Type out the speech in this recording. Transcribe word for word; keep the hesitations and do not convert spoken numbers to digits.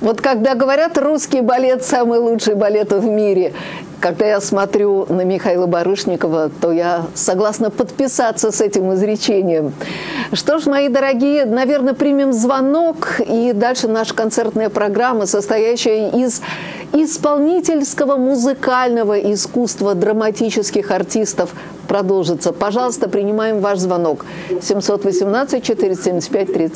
Вот когда говорят, русский балет – самый лучший балет в мире, когда я смотрю на Михаила Барышникова, то я согласна подписаться с этим изречением. Что ж, мои дорогие, наверное, примем звонок, и дальше наша концертная программа, состоящая из исполнительского музыкального искусства драматических артистов, продолжится. Пожалуйста, принимаем ваш звонок. семь один восемь четыре семь пять тридцать.